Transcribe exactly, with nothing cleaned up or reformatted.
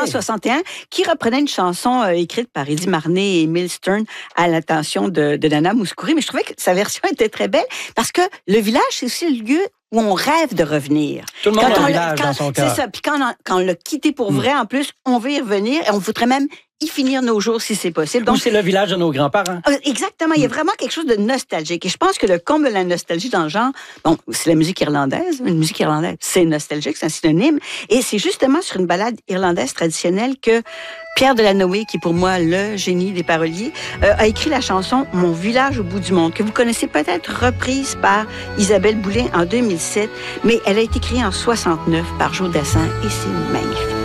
cent soixante et un, qui reprenait une chanson euh, écrite par Eddie Marnay et Emile Stern à l'attention de, de Nana Mouskouri. Mais je trouvais que sa version était très belle parce que le village, c'est aussi le lieu où on rêve de revenir. Tout le monde quand a on un village quand, dans son cœur. C'est ça. Puis quand on, quand on l'a quitté pour Mm. vrai, en plus, on veut y revenir et on voudrait même y finir nos jours si c'est possible. Donc, Donc, c'est le village de nos grands-parents. exactement. Il y a vraiment quelque chose de nostalgique. Et je pense que le comble de la nostalgie dans le genre, bon, c'est la musique irlandaise. Une musique irlandaise, c'est nostalgique, c'est un synonyme. Et c'est justement sur une ballade irlandaise traditionnelle que Pierre Delanoë, qui est pour moi le génie des paroliers, euh, a écrit la chanson « Mon village au bout du monde », que vous connaissez peut-être, reprise par Isabelle Boulay en deux mille sept, mais elle a été créée en soixante-neuf par Joe Dassin et c'est magnifique.